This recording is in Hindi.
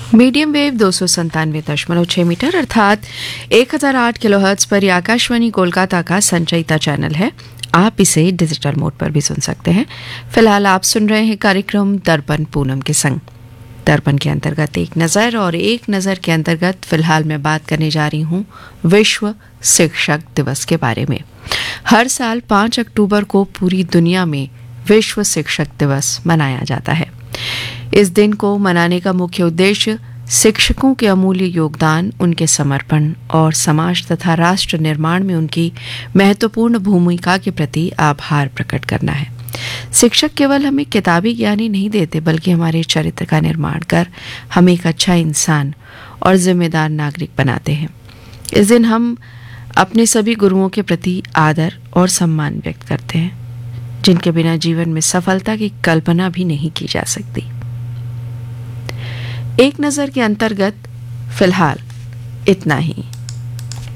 मीडियम वेव 297.6 मीटर अर्थात 1008 किलोहर्ट्ज पर ये आकाशवाणी कोलकाता का संचयिता चैनल है। आप इसे डिजिटल मोड पर भी सुन सकते हैं। फिलहाल आप सुन रहे हैं कार्यक्रम दर्पण पूनम के संग। दर्पण के अंतर्गत एक नज़र और एक नज़र के अंतर्गत फिलहाल मैं बात करने जा रही हूँ विश्व शिक्षक दिवस के बारे में। हर साल 5 अक्टूबर को पूरी दुनिया में विश्व शिक्षक दिवस मनाया जाता है। इस दिन को मनाने का मुख्य उद्देश्य शिक्षकों के अमूल्य योगदान, उनके समर्पण और समाज तथा राष्ट्र निर्माण में उनकी महत्वपूर्ण भूमिका के प्रति आभार प्रकट करना है। शिक्षक केवल हमें किताबी ज्ञान ही नहीं देते, बल्कि हमारे चरित्र का निर्माण कर हमें एक अच्छा इंसान और जिम्मेदार नागरिक बनाते हैं। इस दिन हम अपने सभी गुरुओं के प्रति आदर और सम्मान व्यक्त करते हैं, जिनके बिना जीवन में सफलता की कल्पना भी नहीं की जा सकती। एक नज़र के अंतर्गत फिलहाल इतना ही।